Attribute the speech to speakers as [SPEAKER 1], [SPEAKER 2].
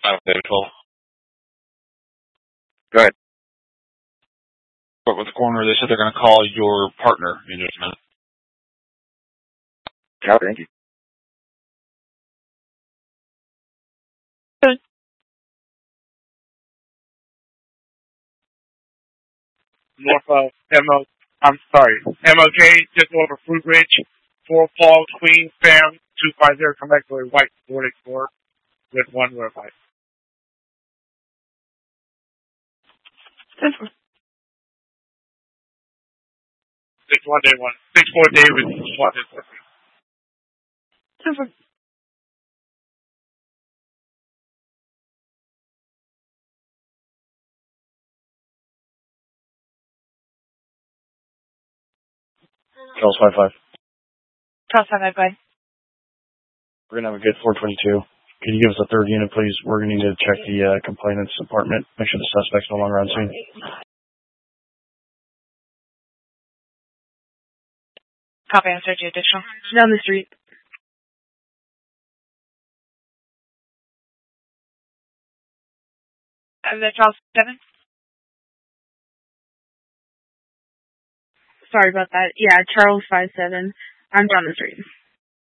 [SPEAKER 1] Info.
[SPEAKER 2] Go ahead.
[SPEAKER 1] But with the coroner, they said they're going to call your partner in just a minute.
[SPEAKER 2] Oh, thank you.
[SPEAKER 3] North MLK, just over Fruit Ridge, 4 Paul, Queen, Fam, 250, come back to a white Ford Explorer with 1 wheel pipe. 6-4 David, what is it?
[SPEAKER 1] Charles 55.
[SPEAKER 4] Charles 555.
[SPEAKER 1] We're going to have a good 422. Can you give us a third unit, please? We're going to need to check the complainant's apartment, make sure the suspect's no longer on scene.
[SPEAKER 4] Copy, I'm searching additional.
[SPEAKER 5] Down the street.
[SPEAKER 4] The Charles 7?
[SPEAKER 5] Sorry about that. Yeah, Charles 57. I'm down the street.